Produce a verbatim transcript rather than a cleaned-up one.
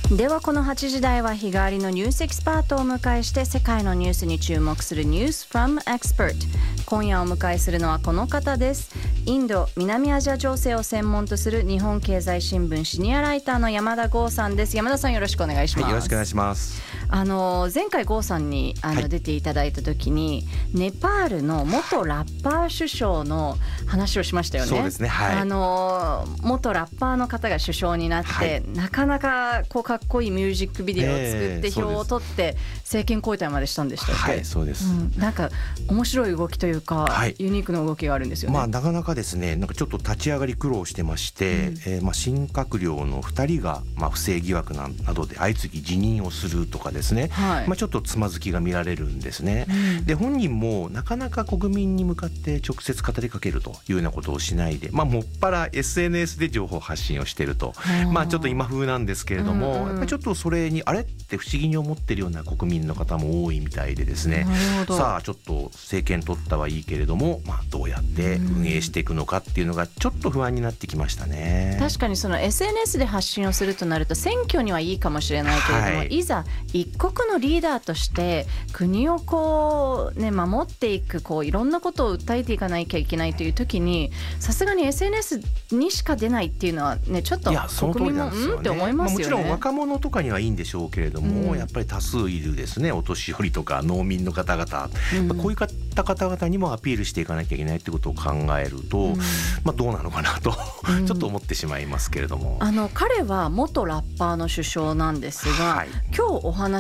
ではこのはちじ台は日替わりのニュースエキスパートをお迎えして世界のニュースに注目するニュース from expert。 今夜お迎えするのはこの方です。インド南アジア情勢を専門とする日本経済新聞シニアライターの山田剛さんです。山田さん、よろしくお願いします。 はい、よろしくお願いします。 あの前回剛さんにあの、はい、出ていただいた時にネパールの元ラッパー首相の話をしましたよね。 そうですね、はい、 あの元ラッパーの方が首相になって、はい、なかなかこうかっこいいミュージックビデオを作って票を取って政権交代までしたんでしたっけ。 はい、そうです、うん、 なんか面白い動きというか、 はい、 ユニークな動きがあるんですよね。 まあ、なかなかですね、なんかちょっと立ち上がり苦労してまして、うん、えーまあ、新閣僚のふたりが、まあ、不正疑惑などで相次ぎ辞任をするとかですね、はい、まあ、ちょっとつまずきが見られるんですね、うん、で本人もなかなか国民に向かって直接語りかけるというようなことをしないで、まあ、もっぱら エスエヌエス で情報発信をしていると、まあ、ちょっと今風なんですけれども、うんうん、やっぱりちょっとそれにあれって不思議に思っているような国民の方も多いみたいでですね、さあちょっと政権取ったはいいけれども、まあ、どうやって運営していくのかっていうのがちょっと不安になってきましたね。 確かにその エスエヌエス で発信をするとなると選挙にはいいかもしれないけれども、はい、いざ一国のリーダーとして国をこう、ね、守っていく、こういろんなことを訴えていかなきゃいけないという時にさすがに エスエヌエス にしか出ないっていうのはね、ちょっと国民もうんって思いますよね。 まあ、もちろん若者とかにはいいんでしょうけれども、うん、やっぱり多数いるですね、お年寄りとか農民の方々、うん、まあ、こういう方々にもアピールしていかなきゃいけないってことを考えると、うん、まあ、どうなのかなとちょっと思ってしまいますけれども、 あの彼は元ラッパーの首相なんですが、はい、今日お話